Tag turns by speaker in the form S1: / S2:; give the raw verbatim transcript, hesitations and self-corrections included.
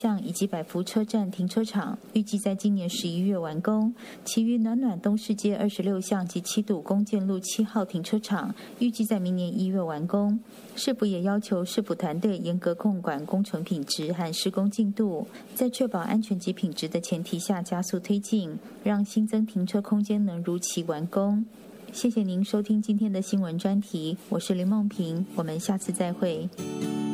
S1: 巷以及百福车站停车场预计在今年十一月完工，其余暖暖东势街二十六巷及七堵公建路七号停车场预计在明年一月完工。市府也要求市府团队严格控管工程品质和施工进度，在确保安全及品质的前提下加速推进，让新增停车空间能如期完工。谢谢您收听今天的新闻专题，我是林梦萍，我们下次再会。